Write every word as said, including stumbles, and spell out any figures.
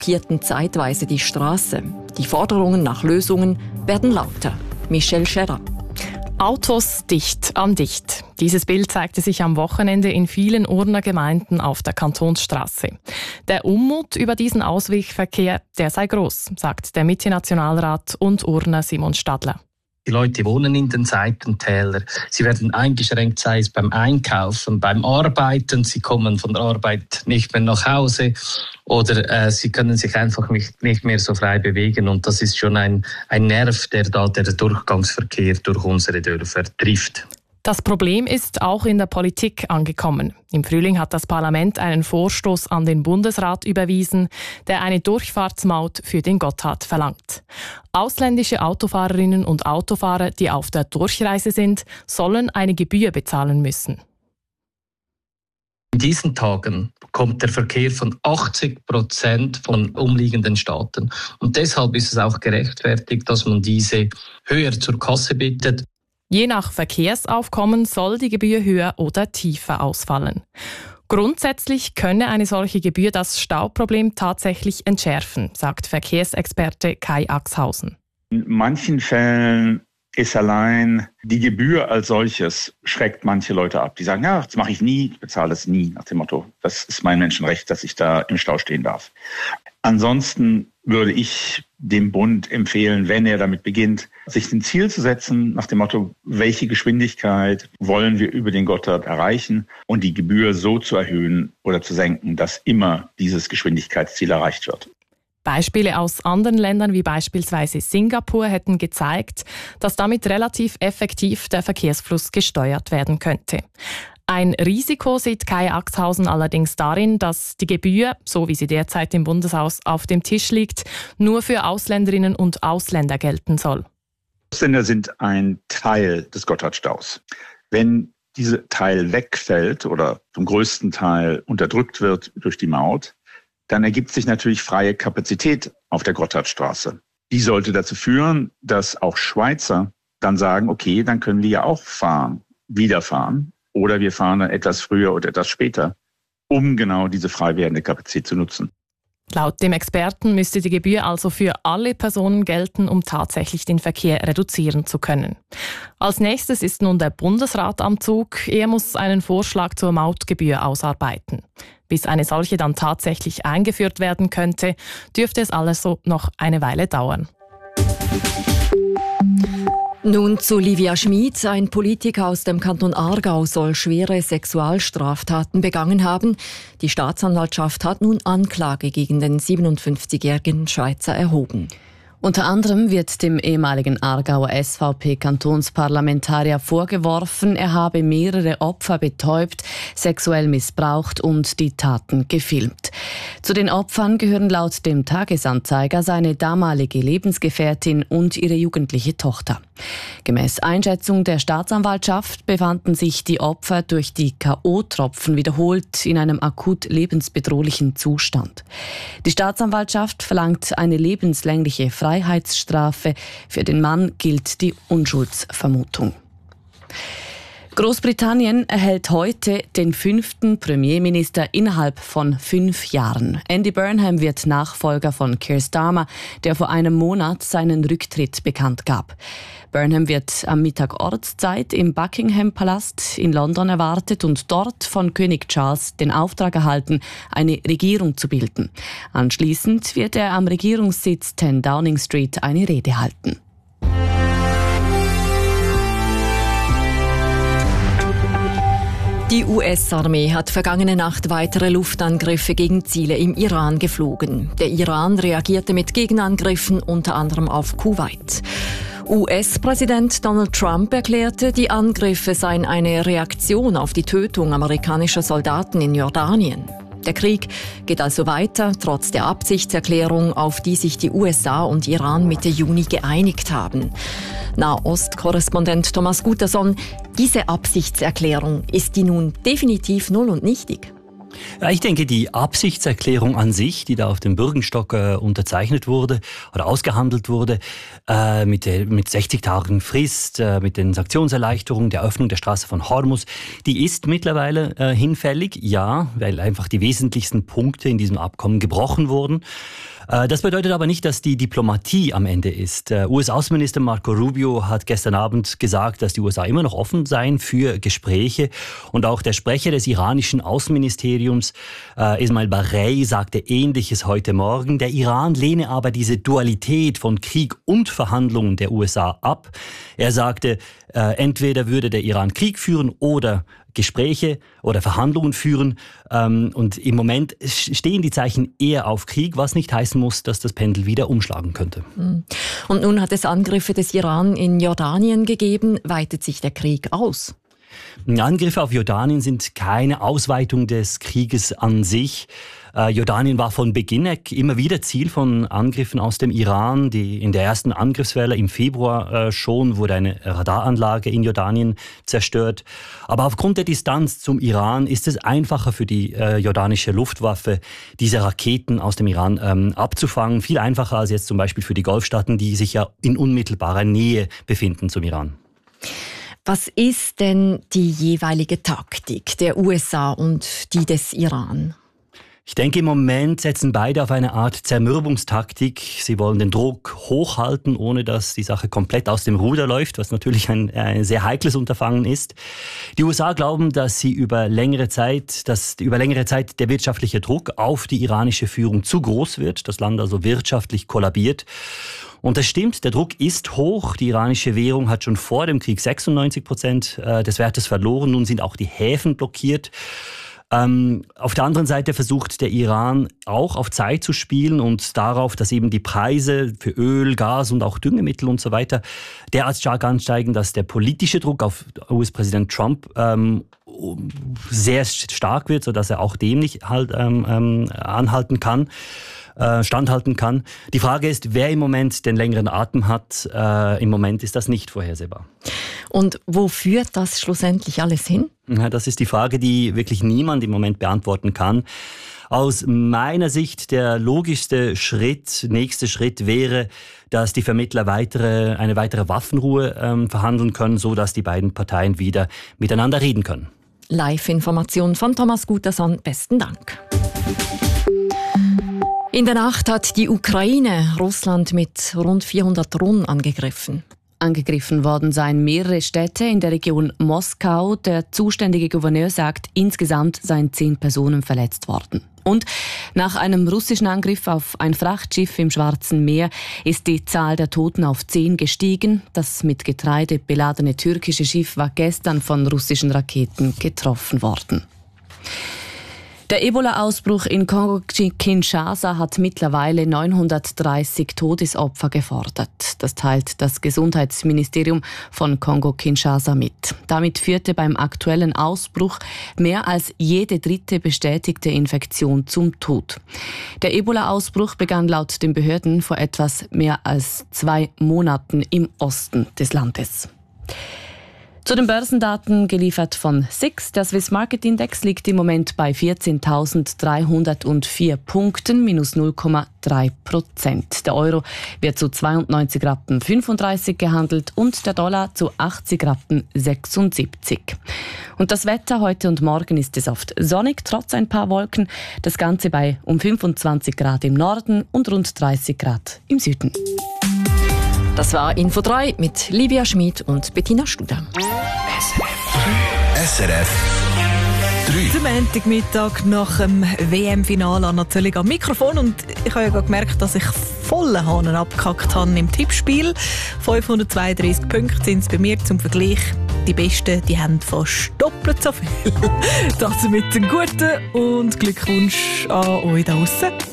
blockierten zeitweise die Straße. Die Forderungen nach Lösungen werden lauter. Michelle Scherer. Autos dicht an dicht. Dieses Bild zeigte sich am Wochenende in vielen Urner Gemeinden auf der Kantonsstraße. Der Unmut über diesen Ausweichverkehr, der sei groß, sagt der Mitte-Nationalrat und Urner Simon Stadler. Die Leute wohnen in den Seitentälern. Sie werden eingeschränkt, sei es beim Einkaufen, beim Arbeiten. Sie kommen von der Arbeit nicht mehr nach Hause oder äh, sie können sich einfach nicht, nicht mehr so frei bewegen. Und das ist schon ein, ein Nerv, der da der Durchgangsverkehr durch unsere Dörfer trifft. Das Problem ist auch in der Politik angekommen. Im Frühling hat das Parlament einen Vorstoß an den Bundesrat überwiesen, der eine Durchfahrtsmaut für den Gotthard verlangt. Ausländische Autofahrerinnen und Autofahrer, die auf der Durchreise sind, sollen eine Gebühr bezahlen müssen. In diesen Tagen kommt der Verkehr von achtzig Prozent von umliegenden Staaten. Und deshalb ist es auch gerechtfertigt, dass man diese höher zur Kasse bittet. Je nach Verkehrsaufkommen soll die Gebühr höher oder tiefer ausfallen. Grundsätzlich könne eine solche Gebühr das Stauproblem tatsächlich entschärfen, sagt Verkehrsexperte Kai Axhausen. In manchen Fällen ist allein die Gebühr als solches schreckt manche Leute ab. Die sagen, ja, das mache ich nie, ich bezahle es nie, nach dem Motto, das ist mein Menschenrecht, dass ich da im Stau stehen darf. Ansonsten würde ich dem Bund empfehlen, wenn er damit beginnt, sich ein Ziel zu setzen nach dem Motto, welche Geschwindigkeit wollen wir über den Gotthard erreichen und die Gebühr so zu erhöhen oder zu senken, dass immer dieses Geschwindigkeitsziel erreicht wird. Beispiele aus anderen Ländern wie beispielsweise Singapur hätten gezeigt, dass damit relativ effektiv der Verkehrsfluss gesteuert werden könnte. Ein Risiko sieht Kai Axhausen allerdings darin, dass die Gebühr, so wie sie derzeit im Bundeshaus auf dem Tisch liegt, nur für Ausländerinnen und Ausländer gelten soll. Ausländer sind ein Teil des Gotthardstaus. Wenn dieser Teil wegfällt oder zum größten Teil unterdrückt wird durch die Maut, dann ergibt sich natürlich freie Kapazität auf der Gotthardstraße. Die sollte dazu führen, dass auch Schweizer dann sagen, okay, dann können wir ja auch fahren, wieder fahren. Oder wir fahren dann etwas früher oder etwas später, um genau diese frei werdende Kapazität zu nutzen. Laut dem Experten müsste die Gebühr also für alle Personen gelten, um tatsächlich den Verkehr reduzieren zu können. Als nächstes ist nun der Bundesrat am Zug. Er muss einen Vorschlag zur Mautgebühr ausarbeiten. Bis eine solche dann tatsächlich eingeführt werden könnte, dürfte es also noch eine Weile dauern. Nun zu Livia Schmid. Ein Politiker aus dem Kanton Aargau soll schwere Sexualstraftaten begangen haben. Die Staatsanwaltschaft hat nun Anklage gegen den siebenundfünfzigjährigen Schweizer erhoben. Unter anderem wird dem ehemaligen Aargauer S V P-Kantonsparlamentarier vorgeworfen, er habe mehrere Opfer betäubt, sexuell missbraucht und die Taten gefilmt. Zu den Opfern gehören laut dem Tagesanzeiger seine damalige Lebensgefährtin und ihre jugendliche Tochter. Gemäß Einschätzung der Staatsanwaltschaft befanden sich die Opfer durch die K O-Tropfen wiederholt in einem akut lebensbedrohlichen Zustand. Die Staatsanwaltschaft verlangt eine lebenslängliche Freiheitsstrafe. Für den Mann gilt die Unschuldsvermutung. Großbritannien erhält heute den fünften Premierminister innerhalb von fünf Jahren. Andy Burnham wird Nachfolger von Keir Starmer, der vor einem Monat seinen Rücktritt bekannt gab. Burnham wird am Mittag Ortszeit im Buckingham-Palast in London erwartet und dort von König Charles den Auftrag erhalten, eine Regierung zu bilden. Anschließend wird er am Regierungssitz zehn Downing Street eine Rede halten. Die U S-Armee hat vergangene Nacht weitere Luftangriffe gegen Ziele im Iran geflogen. Der Iran reagierte mit Gegenangriffen unter anderem auf Kuwait. U S-Präsident Donald Trump erklärte, die Angriffe seien eine Reaktion auf die Tötung amerikanischer Soldaten in Jordanien. Der Krieg geht also weiter, trotz der Absichtserklärung, auf die sich die U S A und Iran Mitte Juni geeinigt haben. Nahost-Korrespondent Thomas Guterson, diese Absichtserklärung, ist die nun definitiv null und nichtig? Ja, ich denke, die Absichtserklärung an sich, die da auf dem Bürgenstock äh, unterzeichnet wurde oder ausgehandelt wurde, äh, mit, der, mit sechzig Tagen Frist, äh, mit den Sanktionserleichterungen, der Öffnung der Straße von Hormuz, die ist mittlerweile äh, hinfällig, ja, weil einfach die wesentlichsten Punkte in diesem Abkommen gebrochen wurden. Äh, das bedeutet aber nicht, dass die Diplomatie am Ende ist. Äh, U S-Außenminister Marco Rubio hat gestern Abend gesagt, dass die U S A immer noch offen seien für Gespräche. Und auch der Sprecher des iranischen Außenministeriums, äh, Ismail Baghei, sagte Ähnliches heute Morgen. Der Iran lehne aber diese Dualität von Krieg und Verhandlungen der U S A ab. Er sagte, äh, entweder würde der Iran Krieg führen oder Gespräche oder Verhandlungen führen. Ähm, und im Moment stehen die Zeichen eher auf Krieg, was nicht heißen muss, dass das Pendel wieder umschlagen könnte. Und nun hat es Angriffe des Iran in Jordanien gegeben. Weitet sich der Krieg aus? Angriffe auf Jordanien sind keine Ausweitung des Krieges an sich. Äh, Jordanien war von Beginn weg immer wieder Ziel von Angriffen aus dem Iran. Die, in der ersten Angriffswelle im Februar äh, schon wurde eine Radaranlage in Jordanien zerstört. Aber aufgrund der Distanz zum Iran ist es einfacher für die äh, jordanische Luftwaffe, diese Raketen aus dem Iran ähm, abzufangen. Viel einfacher als jetzt zum Beispiel für die Golfstaaten, die sich ja in unmittelbarer Nähe befinden zum Iran. Was ist denn die jeweilige Taktik der U S A und die des Iran? Ich denke, im Moment setzen beide auf eine Art Zermürbungstaktik. Sie wollen den Druck hochhalten, ohne dass die Sache komplett aus dem Ruder läuft, was natürlich ein, ein sehr heikles Unterfangen ist. Die U S A glauben, dass sie über längere Zeit, dass über längere Zeit der wirtschaftliche Druck auf die iranische Führung zu groß wird, das Land also wirtschaftlich kollabiert. Und das stimmt, der Druck ist hoch. Die iranische Währung hat schon vor dem Krieg sechsundneunzig Prozent des Wertes verloren. Nun sind auch die Häfen blockiert. Ähm, auf der anderen Seite versucht der Iran auch auf Zeit zu spielen und darauf, dass eben die Preise für Öl, Gas und auch Düngemittel und so weiter derart stark ansteigen, dass der politische Druck auf U S-Präsident Trump ähm, sehr stark wird, sodass er auch dem nicht halt ähm, ähm, anhalten kann. standhalten kann. Die Frage ist, wer im Moment den längeren Atem hat. Äh, im Moment ist das nicht vorhersehbar. Und wo führt das schlussendlich alles hin? Ja, das ist die Frage, die wirklich niemand im Moment beantworten kann. Aus meiner Sicht der logischste Schritt, nächste Schritt wäre, dass die Vermittler weitere, eine weitere Waffenruhe ähm, verhandeln können, so dass die beiden Parteien wieder miteinander reden können. Live-Information von Thomas Guterson. Besten Dank. In der Nacht hat die Ukraine Russland mit rund vierhundert Drohnen angegriffen. Angegriffen worden seien mehrere Städte in der Region Moskau. Der zuständige Gouverneur sagt, insgesamt seien zehn Personen verletzt worden. Und nach einem russischen Angriff auf ein Frachtschiff im Schwarzen Meer ist die Zahl der Toten auf zehn gestiegen. Das mit Getreide beladene türkische Schiff war gestern von russischen Raketen getroffen worden. Der Ebola-Ausbruch in Kongo-Kinshasa hat mittlerweile neunhundertdreißig Todesopfer gefordert. Das teilt das Gesundheitsministerium von Kongo-Kinshasa mit. Damit führte beim aktuellen Ausbruch mehr als jede dritte bestätigte Infektion zum Tod. Der Ebola-Ausbruch begann laut den Behörden vor etwas mehr als zwei Monaten im Osten des Landes. Zu den Börsendaten geliefert von S I X. Der Swiss Market Index liegt im Moment bei vierzehntausenddreihundertvier Punkten, minus null Komma drei Prozent. Der Euro wird zu zweiundneunzig Rappen fünfunddreißig gehandelt und der Dollar zu achtzig Rappen sechsundsiebzig. Und das Wetter heute und morgen ist es oft sonnig, trotz ein paar Wolken. Das Ganze bei um fünfundzwanzig Grad im Norden und rund dreißig Grad im Süden. Das war Info drei mit Livia Schmid und Bettina Studer. S R F drei. Zum Montagmittag nach dem W M-Finale an natürlich am Mikrofon. Und ich habe ja gerade gemerkt, dass ich volle Hahnen abgehackt habe im Tippspiel. fünfhundertzweiunddreißig Punkte sind es bei mir zum Vergleich. Die Besten, die haben fast doppelt so viel. Das mit dem Guten und Glückwunsch an euch da draussen.